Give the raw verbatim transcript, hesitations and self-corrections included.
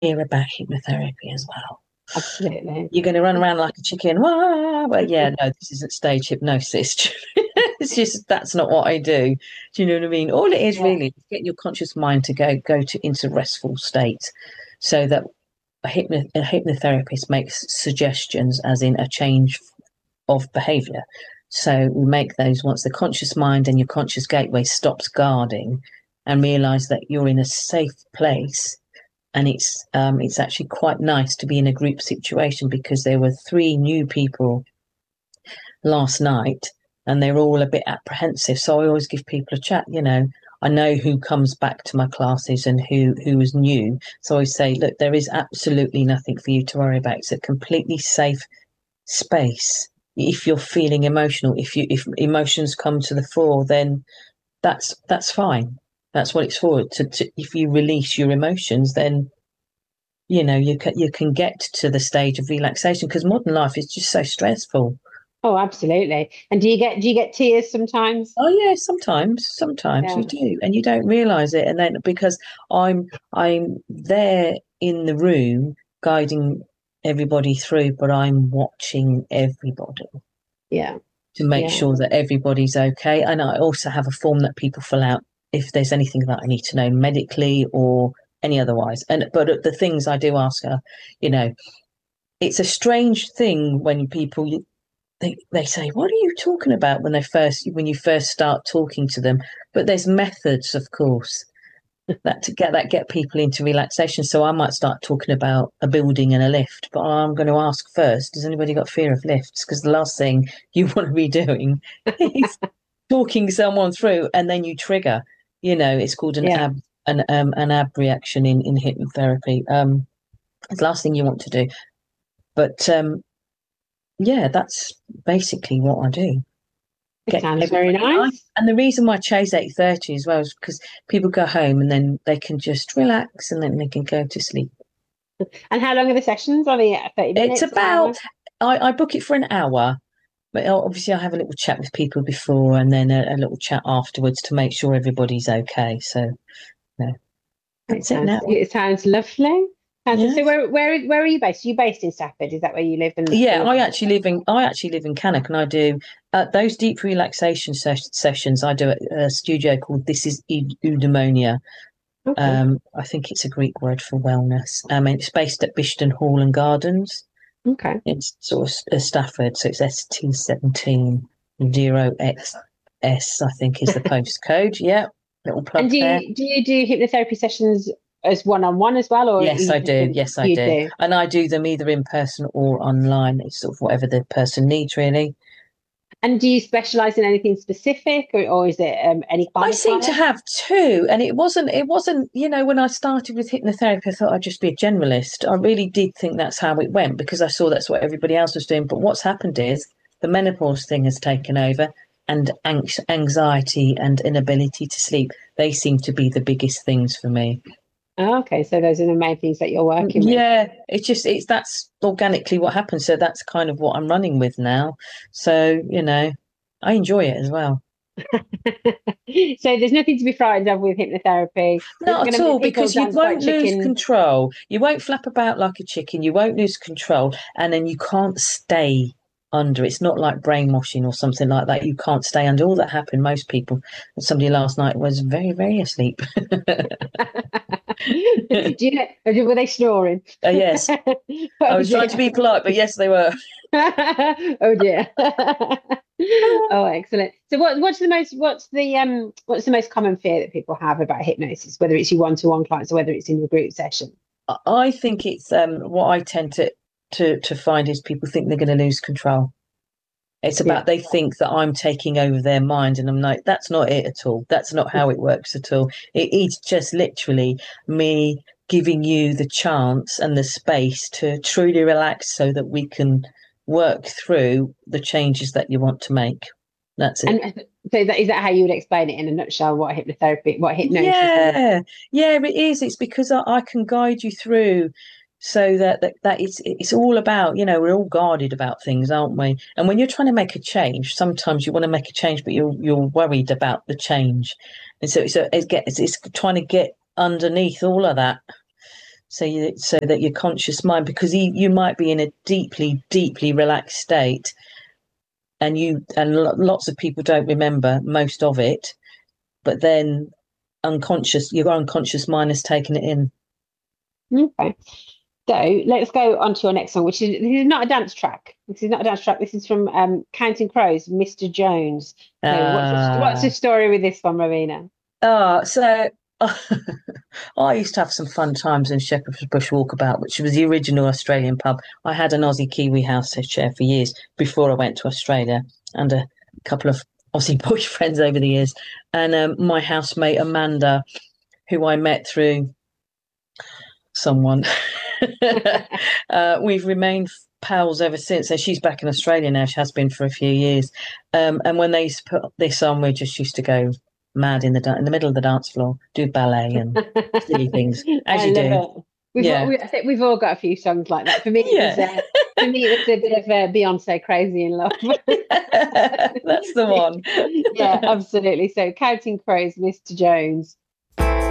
hear about hypnotherapy as well. Absolutely. You're going to run around like a chicken. Wah! But yeah, no, this isn't stage hypnosis. It's just that's not what I do. Do you know what I mean? All it is Yeah. really is get your conscious mind to go go to into restful states, so that a, hypno, a hypnotherapist makes suggestions, as in a change of behaviour. So we make those once the conscious mind and your conscious gateway stops guarding and realise that you're in a safe place, and it's um, it's actually quite nice to be in a group situation, because there were three new people last night and they're all a bit apprehensive. So I always give people a chat, you know. I know who comes back to my classes and who who is new. So I say, look, there is absolutely nothing for you to worry about. It's a completely safe space. If you're feeling emotional, if you if emotions come to the fore, then that's that's fine. That's what it's for. To, to if you release your emotions, then you know you can you can get to the stage of relaxation, because modern life is just so stressful. Oh, absolutely. And do you get do you get tears sometimes? Oh yeah, sometimes, sometimes you Yeah. do, and you don't realize it, and then because I'm I'm there in the room guiding everybody through, but I'm watching everybody Yeah. to make Yeah. sure that everybody's okay. And I also have a form that people fill out if there's anything that I need to know medically or any otherwise. And but the things I do ask her, you know, it's a strange thing when people they, they say, what are you talking about, when they first when you first start talking to them? But there's methods, of course, that to get that get people into relaxation. So I might start talking about a building and a lift, but I'm going to ask first, has anybody got fear of lifts? Because the last thing you want to be doing is talking someone through and then you trigger. You know, it's called an Yeah. ab an um an ab reaction in in hypnotherapy. Um, it's the last thing you want to do. But um, yeah, that's basically what I do. It Get sounds very everybody nice. nice. And the reason why I chose eight thirty as well is because people go home and then they can just relax and then they can go to sleep. And how long are the sessions? Are they thirty It's minutes, an about hour? I, I book it for an hour, but obviously I have a little chat with people before and then a, a little chat afterwards to make sure everybody's okay. So no, It that's it sounds now. it sounds lovely. Sounds, Yeah. so where where where are you based? Are you based in Stafford? Is that where you live and Yeah, all of I that? actually live in I actually live in Cannock, and I do uh, those deep relaxation ses- sessions. I do at a studio called This Is Eu- Eudaimonia. Okay. Um, I think it's a Greek word for wellness. Um, and it's based at Bishton Hall and Gardens. Okay. It's sort of uh, Stafford, so it's S T seventeen zero X S, I think is the postcode. Yeah, little And plug do there. you do you do hypnotherapy sessions as one on one as well, or are Yes, you I just do. in, Yes, I you do. do? And I do them either in person or online. It's sort of whatever the person needs, really. And do you specialize in anything specific, or, or is it um, any I kind of seem to client? have two, and it wasn't. It wasn't. You know, when I started with hypnotherapy, I thought I'd just be a generalist. I really did think that's how it went because I saw that's what everybody else was doing. But what's happened is the menopause thing has taken over, and anx- anxiety and inability to sleep. They seem to be the biggest things for me. Oh, okay, so those are the main things that you're working with. Yeah, it's just it's that's organically what happens. So that's kind of what I'm running with now. So you know, I enjoy it as well. So there's nothing to be frightened of with hypnotherapy. You're not Not going at to make all, people because you dance like won't lose chickens. control. You won't flap about like a chicken. You won't lose control, and then you can't stay under. It's not like brainwashing or something like that. You can't stay under. All that happened, most people. Somebody last night was very, very asleep. Do you know, were they snoring? Uh, yes, I Oh was trying to dear. be polite, but yes, they were. Oh dear. Oh, excellent. So what what's the most what's the um what's the most common fear that people have about hypnosis, whether it's your one-to-one clients or whether it's in your group session? I think it's um, what I tend to, to to find is people think they're going to lose control. It's Yeah. about they think that I'm taking over their mind, and I'm like, that's not it at all. That's not how it works at all. It is just literally me giving you the chance and the space to truly relax so that we can work through the changes that you want to make. That's it. And so that is that how you would explain it in a nutshell, what hypnotherapy, what hypnosis is? Yeah, yeah, it is. It's because I, I can guide you through so that, that that it's it's all about, you know, we're all guarded about things, aren't we? And when you're trying to make a change, sometimes you want to make a change, but you're you're worried about the change. And so so it's get it's, it's trying to get underneath all of that so you so that your conscious mind, because you, you might be in a deeply, deeply relaxed state, and you and lots of people don't remember most of it, but then unconscious, your unconscious mind has taken it in. Okay. So let's go on to your next song, which is this is not a dance track. This is not a dance track. This is from um, Counting Crows, Mister Jones. So uh, what's, the, what's the story with this one, Rowena? Oh, so I used to have some fun times in Shepherd's Bush Walkabout, which was the original Australian pub. I had an Aussie Kiwi house share for years before I went to Australia, and a couple of Aussie boyfriends over the years. And um, my housemate Amanda, who I met through someone, uh, we've remained pals ever since. So she's back in Australia now. She has been for a few years. Um, and when they used to put this on, we just used to go mad in the in the middle of the dance floor, do ballet and silly things, as I you love do. It. We've yeah. all, we, I think we've all got a few songs like that. For me, yeah. it was, uh, for me, it was a bit of uh, Beyonce, Crazy in Love. That's the one. Yeah, absolutely. So, Counting Crows, Mister Jones.